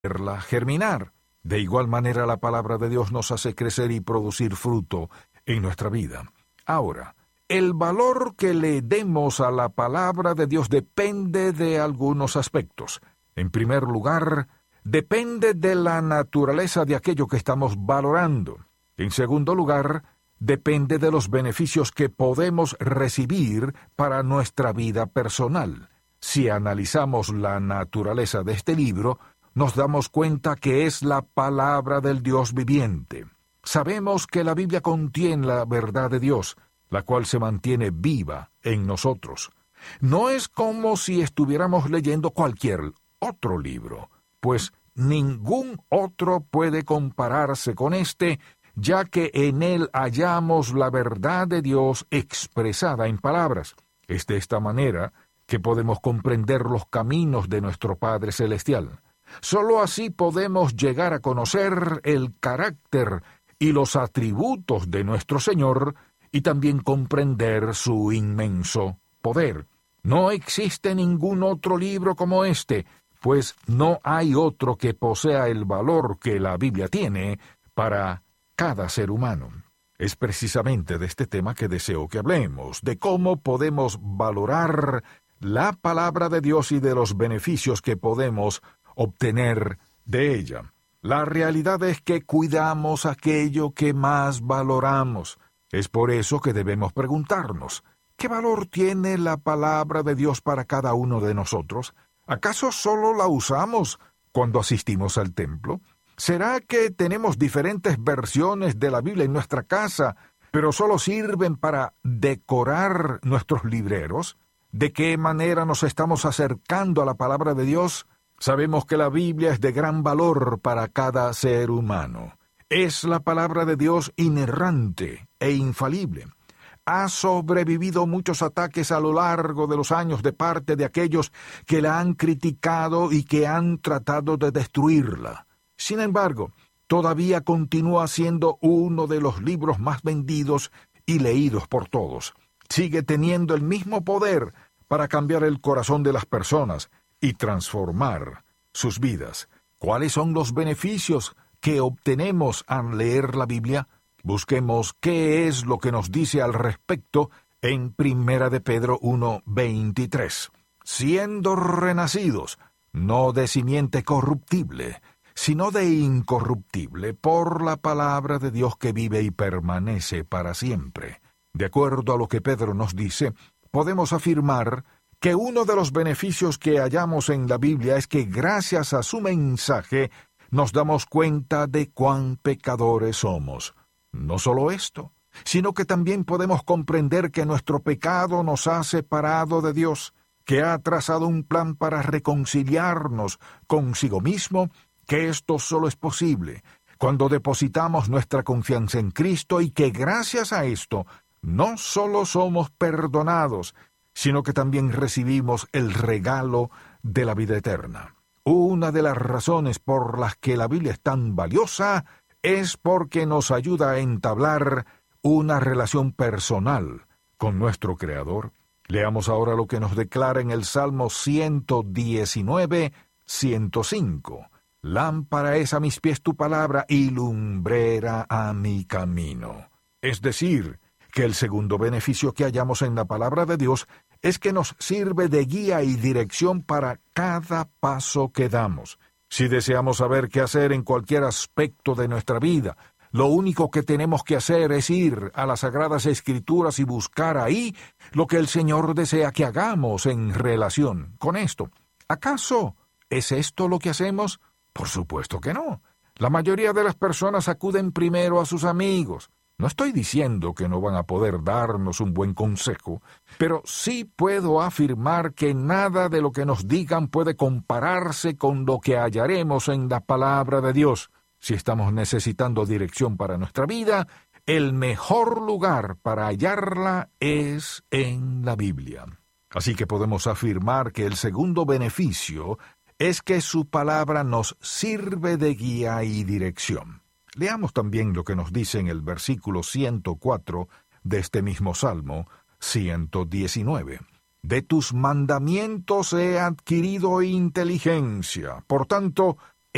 verla germinar. De igual manera, la palabra de Dios nos hace crecer y producir fruto en nuestra vida. Ahora, el valor que le demos a la palabra de Dios depende de algunos aspectos. En primer lugar, depende de la naturaleza de aquello que estamos valorando. En segundo lugar, depende de los beneficios que podemos recibir para nuestra vida personal. Si analizamos la naturaleza de este libro, nos damos cuenta que es la palabra del Dios viviente. Sabemos que la Biblia contiene la verdad de Dios, la cual se mantiene viva en nosotros. No es como si estuviéramos leyendo cualquier otro libro, pues ningún otro puede compararse con este, ya que en él hallamos la verdad de Dios expresada en palabras. Es de esta manera que podemos comprender los caminos de nuestro Padre Celestial. Solo así podemos llegar a conocer el carácter y los atributos de nuestro Señor y también comprender su inmenso poder. No existe ningún otro libro como este, pues no hay otro que posea el valor que la Biblia tiene para cada ser humano. Es precisamente de este tema que deseo que hablemos, de cómo podemos valorar la palabra de Dios y de los beneficios que podemos obtener de ella. La realidad es que cuidamos aquello que más valoramos. Es por eso que debemos preguntarnos, ¿qué valor tiene la palabra de Dios para cada uno de nosotros? ¿Acaso solo la usamos cuando asistimos al templo? ¿Será que tenemos diferentes versiones de la Biblia en nuestra casa, pero solo sirven para decorar nuestros libreros? ¿De qué manera nos estamos acercando a la palabra de Dios? Sabemos que la Biblia es de gran valor para cada ser humano. Es la palabra de Dios inerrante e infalible. Ha sobrevivido muchos ataques a lo largo de los años de parte de aquellos que la han criticado y que han tratado de destruirla. Sin embargo, todavía continúa siendo uno de los libros más vendidos y leídos por todos. Sigue teniendo el mismo poder para cambiar el corazón de las personas y transformar sus vidas. ¿Cuáles son los beneficios que obtenemos al leer la Biblia? Busquemos qué es lo que nos dice al respecto en 1 de Pedro 1:23. Siendo renacidos, no de simiente corruptible, sino de incorruptible, por la palabra de Dios que vive y permanece para siempre. De acuerdo a lo que Pedro nos dice, podemos afirmar que uno de los beneficios que hallamos en la Biblia es que gracias a su mensaje nos damos cuenta de cuán pecadores somos. No solo esto, sino que también podemos comprender que nuestro pecado nos ha separado de Dios, que ha trazado un plan para reconciliarnos consigo mismo, que esto solo es posible cuando depositamos nuestra confianza en Cristo y que gracias a esto no solo somos perdonados, sino que también recibimos el regalo de la vida eterna. Una de las razones por las que la Biblia es tan valiosa es porque nos ayuda a entablar una relación personal con nuestro Creador. Leamos ahora lo que nos declara en el Salmo 119:105. Lámpara es a mis pies tu palabra y lumbrera a mi camino. Es decir, que el segundo beneficio que hallamos en la palabra de Dios es que nos sirve de guía y dirección para cada paso que damos. Si deseamos saber qué hacer en cualquier aspecto de nuestra vida, lo único que tenemos que hacer es ir a las Sagradas Escrituras y buscar ahí lo que el Señor desea que hagamos en relación con esto. ¿Acaso es esto lo que hacemos? Por supuesto que no. La mayoría de las personas acuden primero a sus amigos. No estoy diciendo que no van a poder darnos un buen consejo, pero sí puedo afirmar que nada de lo que nos digan puede compararse con lo que hallaremos en la palabra de Dios. Si estamos necesitando dirección para nuestra vida, el mejor lugar para hallarla es en la Biblia. Así que podemos afirmar que el segundo beneficio es que su palabra nos sirve de guía y dirección. Leamos también lo que nos dice en el versículo 104 de este mismo Salmo 119. De tus mandamientos he adquirido inteligencia, por tanto,